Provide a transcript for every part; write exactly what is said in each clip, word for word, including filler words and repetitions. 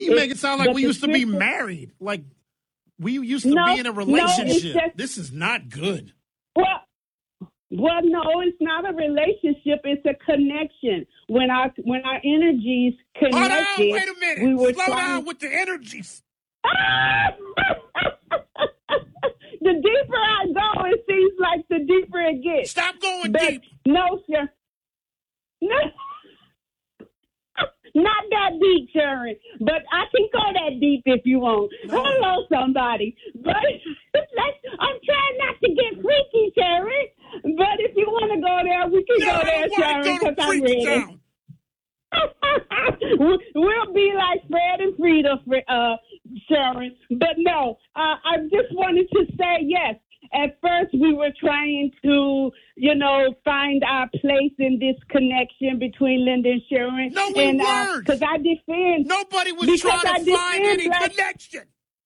you make it sound like we used to be married. Like we used to no, be in a relationship. No, just, this is not good. Well, well, no, it's not a relationship. It's a connection. When our when our energies connected, hold on, wait a minute. We were Slow trying... down with the energies. The deeper I go, it seems like the deeper it gets. Stop going but deep. No, sir. No. Not that deep, Sharon. But I can go that deep if you want. No. Hello, somebody. But I'm trying not to get freaky, Sharon. But if you want to go there, we can no, go there, Sharon, because I'm ready. We'll be like Fred and Frida, uh, Sharon. But no, uh, I just wanted to say, yes, at first we were trying to, you know, find our place in this connection between Linda and Sharon. No, we and, weren't. Because uh, I defend. Nobody was trying to find any black... connection.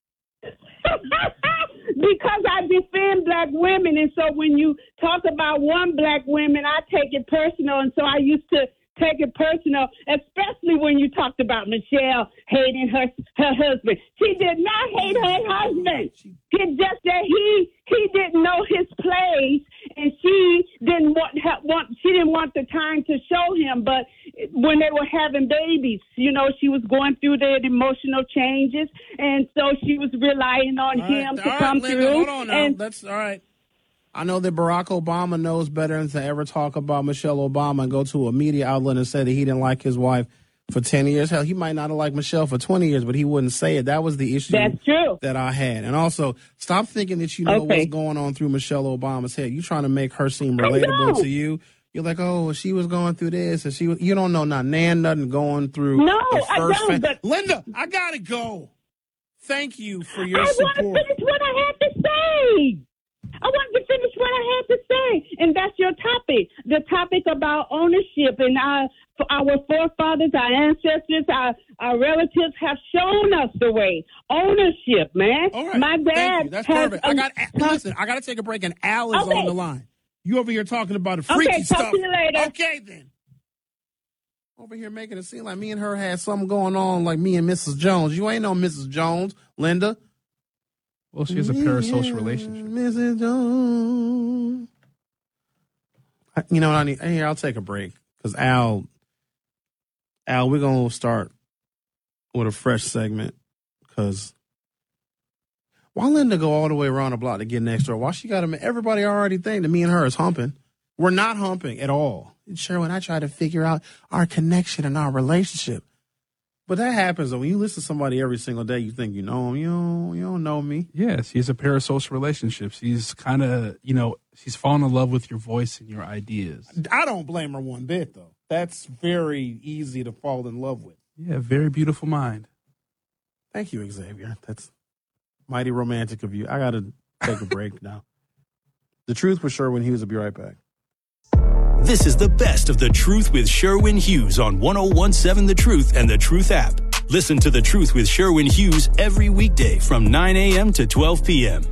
Because I defend black women. And so when you talk about one black woman, I take it personal. And so I used to take it personal, especially when you talked about Michelle hating her her husband. She did not hate her husband. It's just that he he didn't know his place, and she didn't want want she didn't want the time to show him. But when they were having babies, you know, she was going through the emotional changes, and so she was relying on all him right, to all come right, through. Linda, hold on now. And That's all right. I know that Barack Obama knows better than to ever talk about Michelle Obama and go to a media outlet and say that he didn't like his wife for ten years. Hell, he might not have liked Michelle for twenty years, but he wouldn't say it. That was the issue That's true. that I had. And also, stop thinking that you know okay. what's going on through Michelle Obama's head. You're trying to make her seem relatable to you. You're like, oh, she was going through this, and she was, you don't know not nan nothing going through. No, the first I don't. fa- but- Linda, I gotta go. Thank you for your I support. I want to finish what I had to say. I wanted to finish what I had to say, and that's your topic, the topic about ownership. And our, our forefathers, our ancestors, our, our relatives have shown us the way. Ownership, man. All right. My dad Thank you. That's has perfect. I got listen, I got to take a break, and Al is okay. on the line. You over here talking about the freaky okay, stuff. talk to you later. Okay, then. Over here making it seem like me and her had something going on, like me and Missus Jones. You ain't no Missus Jones, Linda. Well, she has a parasocial relationship. Missus Jones. I, you know what I need? Here, I'll take a break. Because Al, Al, we're going to start with a fresh segment. Because why Linda go all the way around the block to get next door? Why she got him? Everybody already think that me and her is humping. We're not humping at all. Sure, when I try to figure out our connection and our relationship. But that happens when you listen to somebody every single day, you think you know them. You don't, you don't know me. Yes, he's a parasocial relationship. She's kind of, you know, she's fallen in love with your voice and your ideas. I don't blame her one bit, though. That's very easy to fall in love with. Yeah, very beautiful mind. Thank you, Xavier. That's mighty romantic of you. I got to take a break now. The Truth with Sherwin Hughes will be right back. This is the best of The Truth with Sherwin Hughes on one oh one seven The Truth and The Truth app. Listen to The Truth with Sherwin Hughes every weekday from nine a.m. to twelve p.m.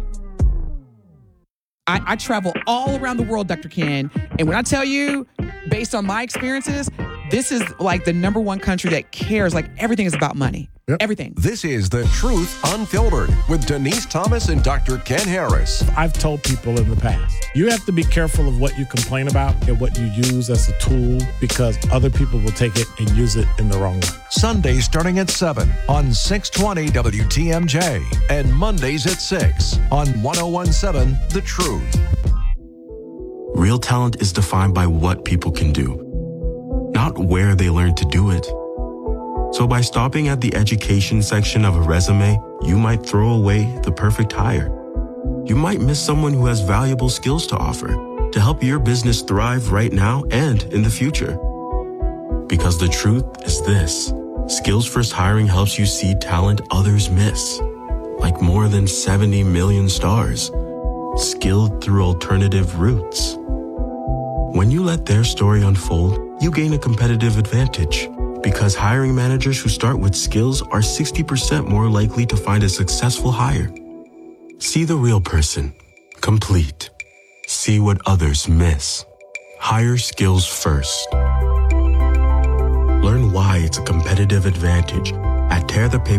I, I travel all around the world, Doctor Ken, and when I tell you, based on my experiences, this is like the number one country that cares. Like everything is about money. Yep. Everything. This is The Truth Unfiltered with Denise Thomas and Doctor Ken Harris. I've told people in the past, you have to be careful of what you complain about and what you use as a tool because other people will take it and use it in the wrong way. Sundays starting at seven on six twenty W T M J and Mondays at six on one oh one seven The Truth. Real talent is defined by what people can do, not where they learn to do it. So by stopping at the education section of a resume, you might throw away the perfect hire. You might miss someone who has valuable skills to offer to help your business thrive right now and in the future. Because the truth is this: Skills First Hiring helps you see talent others miss, like more than seventy million stars, skilled through alternative routes. When you let their story unfold, you gain a competitive advantage. Because hiring managers who start with skills are sixty percent more likely to find a successful hire. See the real person. Complete. See what others miss. Hire skills first. Learn why it's a competitive advantage at tear the paper